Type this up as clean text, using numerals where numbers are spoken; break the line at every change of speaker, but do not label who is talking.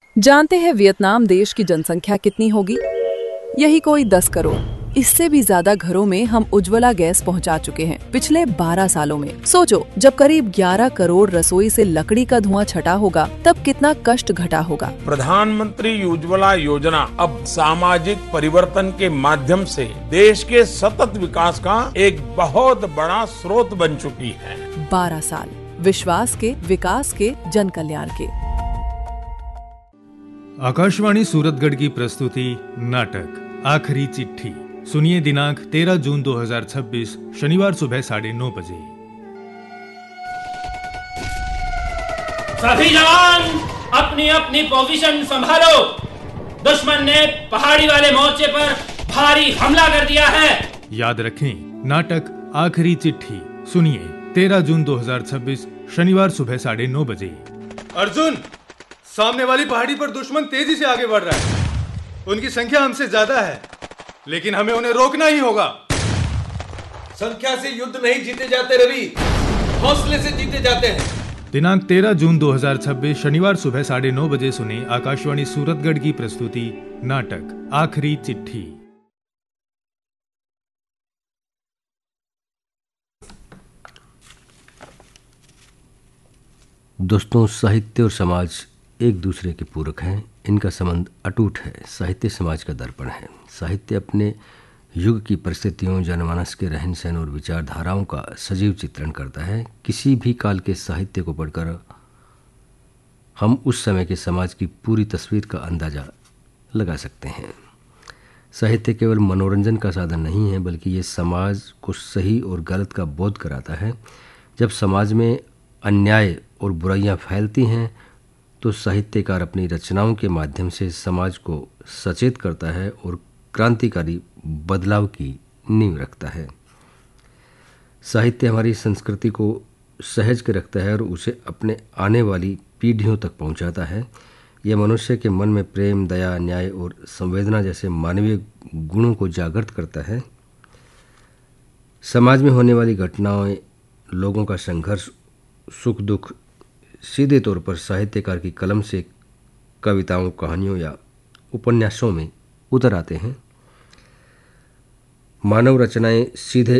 जानते हैं वियतनाम देश की जनसंख्या कितनी होगी? यही कोई 10 करोड़। इससे भी ज्यादा घरों में हम उज्ज्वला गैस पहुंचा चुके हैं पिछले 12 सालों में। सोचो, जब करीब 11 करोड़ रसोई से लकड़ी का धुआं छटा होगा, तब कितना कष्ट घटा होगा।
प्रधानमंत्री उज्ज्वला योजना अब सामाजिक परिवर्तन के माध्यम से देश के सतत विकास का एक बहुत बड़ा स्रोत बन चुकी है।
12 साल विश्वास के, विकास के, जन कल्याण के।
आकाशवाणी सूरतगढ़ की प्रस्तुति नाटक आखिरी चिट्ठी सुनिए दिनांक 13 जून 2026 शनिवार सुबह 9:30 बजे।
सभी जवान अपनी अपनी पोजीशन संभालो। दुश्मन ने पहाड़ी वाले मोर्चे पर भारी हमला कर दिया है।
याद रखें, नाटक आखिरी चिट्ठी सुनिए 13 जून 2026 शनिवार सुबह 9:30 बजे।
अर्जुन, सामने वाली पहाड़ी पर दुश्मन तेजी से आगे बढ़ रहा है। उनकी संख्या हमसे ज्यादा है, लेकिन हमें उन्हें रोकना ही होगा।
संख्या से युद्ध नहीं जीते जाते रवि, हौसले से जीते जाते हैं।
दिनांक 13 जून 2026 शनिवार सुबह 9:30 बजे सुने आकाशवाणी सूरतगढ़ की प्रस्तुति नाटक आखिरी चिट्ठी।
दोस्तों, साहित्य और समाज एक दूसरे के पूरक हैं। इनका संबंध अटूट है। साहित्य समाज का दर्पण है। साहित्य अपने युग की परिस्थितियों, जनमानस के रहन सहन और विचारधाराओं का सजीव चित्रण करता है। किसी भी काल के साहित्य को पढ़कर हम उस समय के समाज की पूरी तस्वीर का अंदाजा लगा सकते हैं। साहित्य केवल मनोरंजन का साधन नहीं है, बल्कि ये समाज को सही और गलत का बोध कराता है। जब समाज में अन्याय और बुराइयां फैलती हैं तो साहित्यकार अपनी रचनाओं के माध्यम से समाज को सचेत करता है और क्रांतिकारी बदलाव की नींव रखता है। साहित्य हमारी संस्कृति को सहेज के रखता है और उसे अपने आने वाली पीढ़ियों तक पहुंचाता है। यह मनुष्य के मन में प्रेम, दया, न्याय और संवेदना जैसे मानवीय गुणों को जागृत करता है। समाज में होने वाली घटनाएं, लोगों का संघर्ष, सुख दुख सीधे तौर पर साहित्यकार की कलम से कविताओं, कहानियों या उपन्यासों में उतर आते हैं। मानव रचनाएं सीधे